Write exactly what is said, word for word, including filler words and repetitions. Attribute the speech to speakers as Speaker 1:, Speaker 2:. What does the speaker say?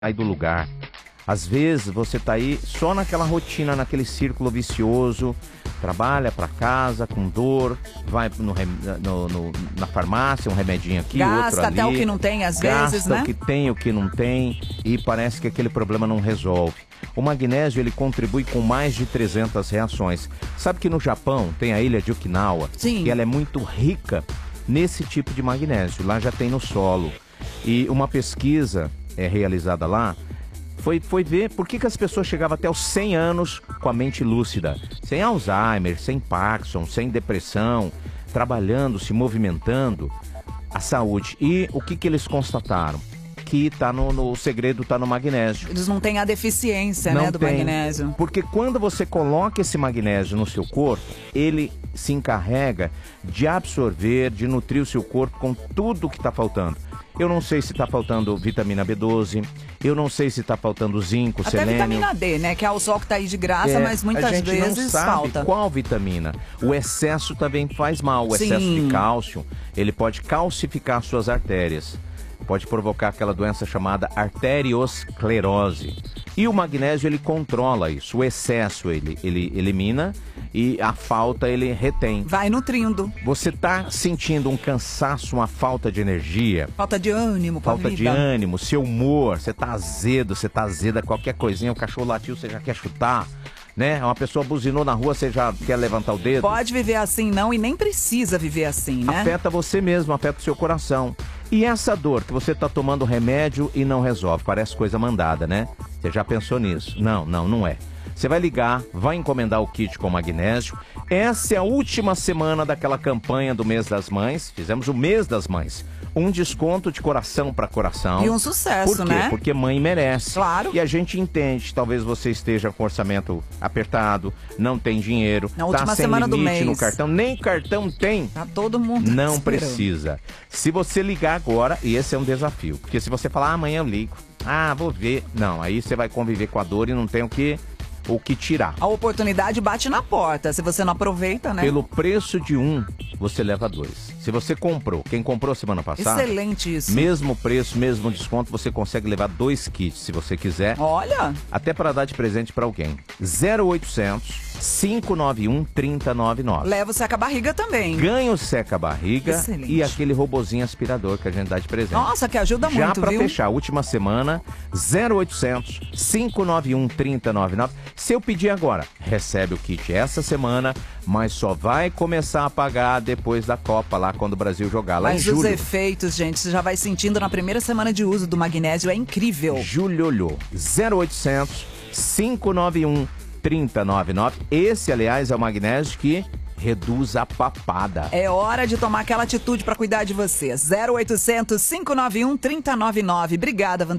Speaker 1: Aí do lugar. Às vezes você tá aí só naquela rotina, naquele círculo vicioso, trabalha pra casa com dor, vai no, no, no, na farmácia, um remedinho aqui,
Speaker 2: gasta
Speaker 1: outro ali.
Speaker 2: Gasta até o que não tem às vezes,
Speaker 1: gasta
Speaker 2: né?
Speaker 1: o que tem, o que não tem, e parece que aquele problema não resolve. O magnésio, ele contribui com mais de trezentas reações. Sabe que no Japão tem a ilha de Okinawa?
Speaker 2: Sim.
Speaker 1: E ela é muito rica nesse tipo de magnésio. Lá já tem no solo. E uma pesquisa é realizada lá Foi, foi ver por que, que as pessoas chegavam até os cem anos com a mente lúcida. Sem Alzheimer, sem Parkinson, sem depressão, trabalhando, se movimentando, a saúde. E o que, que eles constataram? Que tá no, no o segredo está no magnésio.
Speaker 2: Eles não têm a deficiência,
Speaker 1: não
Speaker 2: né, do
Speaker 1: tem,
Speaker 2: magnésio.
Speaker 1: Porque quando você coloca esse magnésio no seu corpo, ele se encarrega de absorver, de nutrir o seu corpo com tudo que está faltando. Eu não sei se está faltando vitamina B doze, eu não sei se está faltando zinco,
Speaker 2: até
Speaker 1: selênio.
Speaker 2: vitamina D, né? Que é o sol que está aí de graça,
Speaker 1: é,
Speaker 2: mas muitas
Speaker 1: a gente
Speaker 2: vezes
Speaker 1: não sabe
Speaker 2: falta.
Speaker 1: Qual vitamina? O excesso também faz mal. O
Speaker 2: Sim.
Speaker 1: excesso de cálcio, ele pode calcificar suas artérias. Pode provocar aquela doença chamada arteriosclerose. E o magnésio, ele controla isso. O excesso, ele, ele elimina, e a falta, ele retém.
Speaker 2: Vai nutrindo.
Speaker 1: Você está sentindo um cansaço, uma falta de energia?
Speaker 2: Falta de ânimo,
Speaker 1: Falta
Speaker 2: vida.
Speaker 1: de ânimo, seu humor, você tá azedo, você tá azeda, qualquer coisinha, o cachorro latiu, você já quer chutar, né? Uma pessoa buzinou na rua, você já quer levantar o dedo.
Speaker 2: Pode viver assim não, e nem precisa viver assim, né?
Speaker 1: Afeta você mesmo, afeta o seu coração. E essa dor que você tá tomando remédio e não resolve, parece coisa mandada, né? Você já pensou nisso? Não, não, não é. Você vai ligar, vai encomendar o kit com magnésio. Essa é a última semana daquela campanha do mês das mães. Fizemos o mês das mães. Um desconto de coração para coração.
Speaker 2: E um sucesso,
Speaker 1: Por quê?
Speaker 2: né?
Speaker 1: Porque mãe merece.
Speaker 2: Claro.
Speaker 1: E a gente entende, talvez você esteja com orçamento apertado, não tem dinheiro,
Speaker 2: Na
Speaker 1: tá
Speaker 2: última
Speaker 1: sem
Speaker 2: semana do
Speaker 1: limite
Speaker 2: mês.
Speaker 1: no cartão, nem cartão tem.
Speaker 2: Tá todo mundo
Speaker 1: Não
Speaker 2: esperando.
Speaker 1: precisa. Se você ligar agora, e esse é um desafio, porque se você falar, ah, amanhã eu ligo, ah, vou ver. Não, aí você vai conviver com a dor e não tem o que... o que tirar.
Speaker 2: A oportunidade bate na porta, se você não aproveita, né?
Speaker 1: Pelo preço de um, você leva dois. Se você comprou, quem comprou semana passada...
Speaker 2: Excelente isso.
Speaker 1: Mesmo preço, mesmo desconto, você consegue levar dois kits, se você quiser.
Speaker 2: Olha!
Speaker 1: Até para dar de presente para alguém. zero oitocentos, cinco nove um, três zero nove nove.
Speaker 2: Leva o seca-barriga também.
Speaker 1: Ganha o seca-barriga.
Speaker 2: Excelente.
Speaker 1: E aquele robozinho aspirador que a gente dá de presente.
Speaker 2: Nossa, que ajuda
Speaker 1: Já
Speaker 2: muito,
Speaker 1: pra
Speaker 2: viu?
Speaker 1: fechar, última semana, zero oitocentos, cinco nove um, três zero nove nove. Se eu pedir agora, recebe o kit essa semana, mas só vai começar a pagar depois da Copa, lá quando o Brasil jogar, lá
Speaker 2: Mas
Speaker 1: em julho.
Speaker 2: os efeitos, gente, você já vai sentindo na primeira semana de uso do magnésio, é incrível.
Speaker 1: Julho, zero oitocentos, cinco nove um, três zero nove nove. Esse, aliás, é o magnésio que reduz a papada.
Speaker 2: É hora de tomar aquela atitude para cuidar de você. zero oitocentos, cinco nove um, três zero nove nove. Obrigada, Wander.